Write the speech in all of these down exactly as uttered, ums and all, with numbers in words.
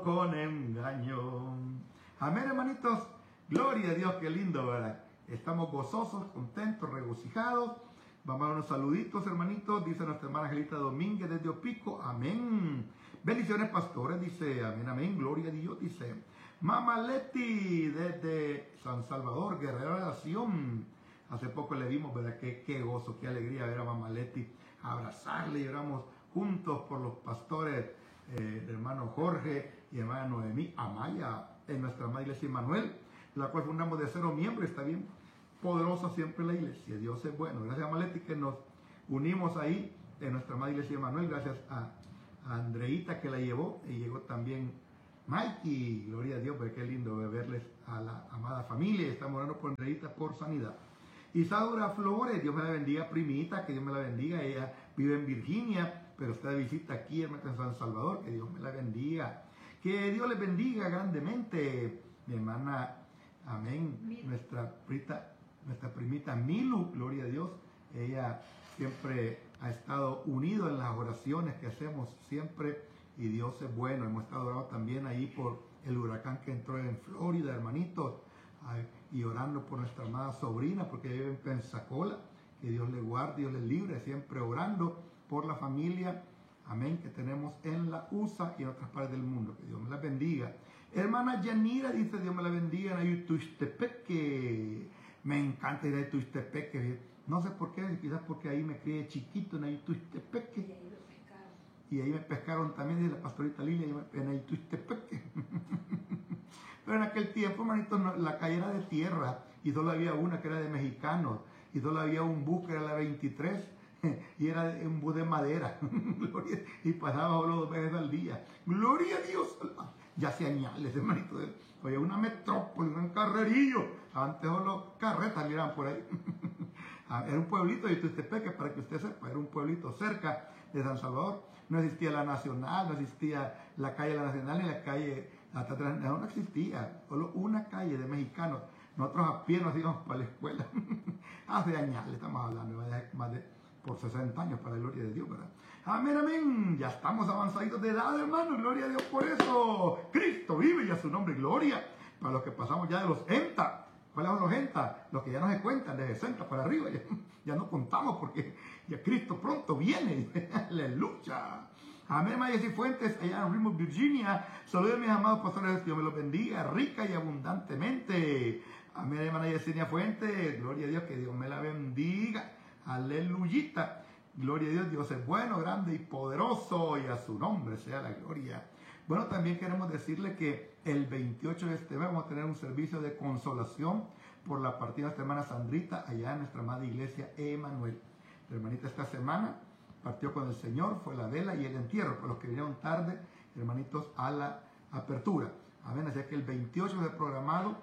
con engaño. Amén, hermanitos. Gloria a Dios, qué lindo, ¿verdad? Estamos gozosos, contentos, regocijados. Vamos a dar unos saluditos, hermanitos. Dice nuestra hermana Angelita Domínguez desde Opico. Amén. Bendiciones, pastores. Dice, amén, amén. Gloria a Dios. Dice, Mama Leti desde San Salvador, Guerrero de Nación. Hace poco le vimos, ¿verdad? Qué, qué gozo, qué alegría ver a Mama Leti, abrazarle. Y oramos juntos por los pastores, eh, hermano Jorge y hermana Noemí Amaya, en nuestra amada iglesia Emmanuel, la cual fundamos de cero miembros. Está bien poderosa siempre la iglesia. Dios es bueno. Gracias a Maleti que nos unimos ahí en nuestra amada iglesia Emmanuel. Gracias a, a Andreita que la llevó, y llegó también Mikey. Gloria a Dios, porque qué lindo verles a la amada familia. Estamos orando por Andreita por sanidad. Isaura Flores, Dios me la bendiga, primita, que Dios me la bendiga. Ella vive en Virginia, pero está de visita aquí en San Salvador. Que Dios me la bendiga. Que Dios les bendiga grandemente. Mi hermana, amén, Milu. Nuestra, prita, nuestra primita Milu, gloria a Dios. Ella siempre ha estado unido en las oraciones que hacemos siempre, y Dios es bueno. Hemos estado orando también ahí por el huracán que entró en Florida, hermanitos, y orando por nuestra amada sobrina, porque ella vive en Pensacola. Que Dios le guarde, Dios le libre, siempre orando por la familia, amén, que tenemos en la U S A y en otras partes del mundo. Que Dios me la bendiga. Hermana Yanira dice, Dios me la bendiga, en Ayutuxtepeque. Me encanta ir a Ayutuxtepeque. No sé por qué, quizás porque ahí me crié chiquito en Ayutuxtepeque. Y ahí me pescaron también, dice la pastorita Lilia, en Ayutuxtepeque. Pero en aquel tiempo, hermanito, la calle era de tierra y solo había una que era de mexicanos, y solo había un bus que era la veintitrés, y era un bus de madera. Y pasaba solo dos veces al día. Gloria a Dios. Ya se añales, hermanito. Oye, una metrópoli, un carrerillo. Antes solo carretas miraban por ahí. Era un pueblito de Ayutuxtepeque, para que usted sepa, era un pueblito cerca de San Salvador. No existía la Nacional, no existía la calle de la Nacional ni la calle hasta atrás, no, no existía. Solo una calle de mexicanos. Nosotros a pie nos íbamos para la escuela. Hace años le estamos hablando, más de por sesenta años, para la gloria de Dios, ¿verdad? Amén, amén. Ya estamos avanzaditos de edad, hermano. Gloria a Dios por eso. Cristo vive y a su nombre gloria. Para los que pasamos ya de los enta. ¿Cuáles son los enta? Los que ya no se cuentan, de sesenta para arriba. Ya, ya no contamos, porque ya Cristo pronto viene. Aleluya. Amén, Mayes y Fuentes, allá en Richmond, Virginia. Saludos a mis amados pastores, Dios me los bendiga, rica y abundantemente. Amén, hermana Yesenia Fuentes, gloria a Dios, que Dios me la bendiga. Aleluyita. Gloria a Dios, Dios es bueno, grande y poderoso, y a su nombre sea la gloria. Bueno, también queremos decirle que el veintiocho de este mes vamos a tener un servicio de consolación por la partida de nuestra hermana Sandrita, allá en nuestra amada iglesia Emmanuel. La hermanita esta semana partió con el Señor, fue la vela y el entierro, por los que vinieron tarde, hermanitos, a la apertura. Amén, así que el veintiocho se ha programado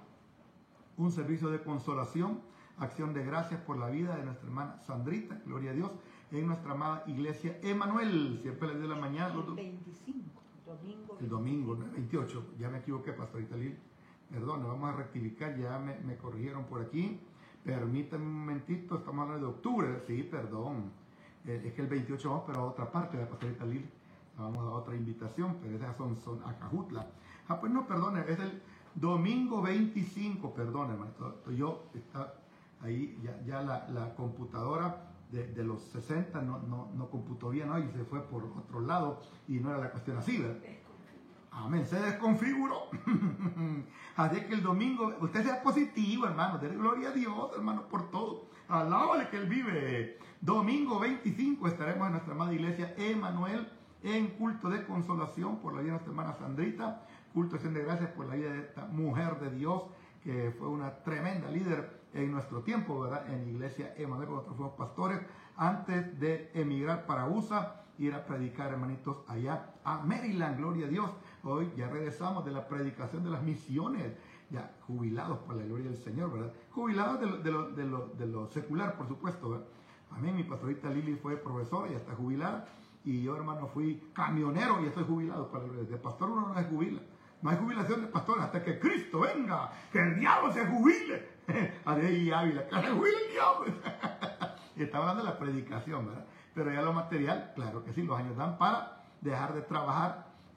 un servicio de consolación, acción de gracias por la vida de nuestra hermana Sandrita, gloria a Dios, en nuestra amada iglesia Emmanuel, siempre les de la mañana. El veinticinco, domingo. El domingo, veintiocho, ya me equivoqué, pastorita Lil, perdón, vamos a rectificar, ya me, me corrigieron por aquí, permítanme un momentito, estamos hablando de octubre, sí, perdón, eh, es que el veintiocho vamos, pero a otra parte de la pastorita Lil, vamos a otra invitación, pero esas son, son a Cajutla. Ah, pues no, perdón, es el domingo veinticinco, perdón, hermano, yo, está ahí, ya, ya la, la computadora de, de los sesenta no, no, no computó bien hoy, y se fue por otro lado, y no era la cuestión así, ¿verdad? Amén, se desconfiguró. Así que el domingo, usted sea positivo, hermano, denle gloria a Dios, hermano, por todo. Alábale que Él vive. Domingo veinticinco estaremos en nuestra amada iglesia Emmanuel, en culto de consolación por la vida de nuestra hermana Sandrita, culto de acción de gracias por la vida de esta mujer de Dios, que fue una tremenda líder en nuestro tiempo, ¿verdad? En la iglesia Emmanuel, cuando nosotros fuimos pastores, antes de emigrar para U S A, ir a predicar, hermanitos, allá a Maryland, gloria a Dios. Hoy ya regresamos de la predicación de las misiones, ya jubilados por la gloria del Señor, ¿verdad? Jubilados de lo, de lo, de lo, de lo secular, por supuesto, ¿verdad? Amén, mi pastorita Lili fue profesora, ya está jubilada, y yo, hermano, fui camionero y estoy jubilado. Para el de pastor uno no se jubila. No hay jubilación de pastor hasta que Cristo venga, que el diablo se jubile. Adey Ávila, que se jubile el diablo. Y estaba hablando de la predicación, ¿verdad? Pero ya lo material, claro que sí, los años dan para dejar de trabajar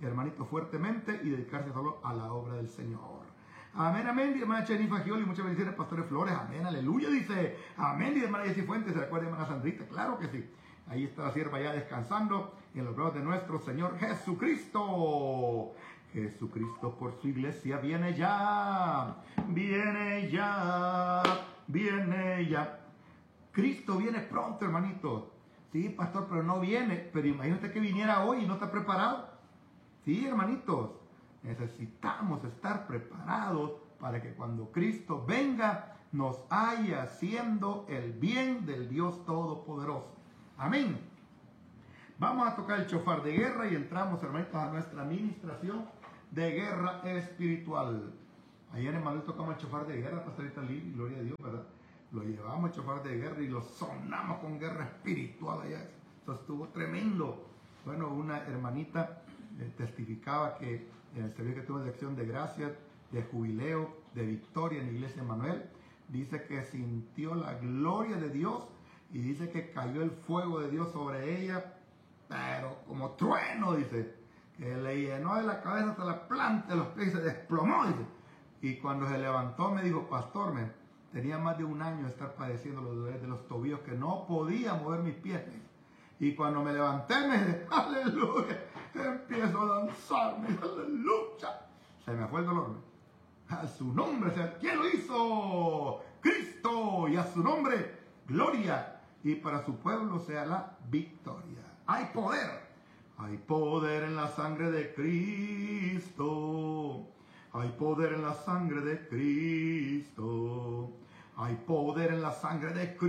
hermanito, fuertemente y dedicarse solo a la obra del Señor. Amén, amén, mi hermana Jenny Fagioli, muchas bendiciones, Pastores Flores, amén, aleluya, dice, amén, mi hermana Jessy Fuentes, ¿se recuerda, hermana Sandrita? Claro que sí, ahí está la sierva ya descansando en los brazos de nuestro Señor Jesucristo. Jesucristo por su iglesia viene ya, viene ya, viene ya. Cristo viene pronto, hermanito. Sí, pastor, pero no viene, pero imagínate que viniera hoy y no está preparado. Sí, hermanitos. Necesitamos estar preparados para que cuando Cristo venga nos haya haciendo el bien del Dios Todopoderoso. Amén. Vamos a tocar el shofar de guerra y entramos, hermanitos, a nuestra administración de guerra espiritual. Ayer en Manuel tocamos el shofar de guerra, pastorita Lili, gloria a Dios, ¿verdad? Lo llevamos el shofar de guerra y lo sonamos con guerra espiritual allá. Eso estuvo tremendo. Bueno, una hermanita eh, testificaba que en el servicio que tuvo de acción de gracias, de jubileo, de victoria en la iglesia de Manuel, dice que sintió la gloria de Dios y dice que cayó el fuego de Dios sobre ella, pero como trueno, dice, que le llenó de la cabeza hasta la planta de los pies y se desplomó, dice. Y cuando se levantó me dijo, pastor, me tenía más de un año de estar padeciendo los dolores de los tobillos que no podía mover mis pies. Y cuando me levanté me dije, aleluya, empiezo a danzarme, aleluya. Se me fue el dolor. A su nombre, ¿quién lo hizo? Cristo. Y a su nombre, gloria. Y para su pueblo sea la victoria. Hay poder. Hay poder en la sangre de Cristo. Hay poder en la sangre de Cristo. Hay poder en la sangre de Cristo.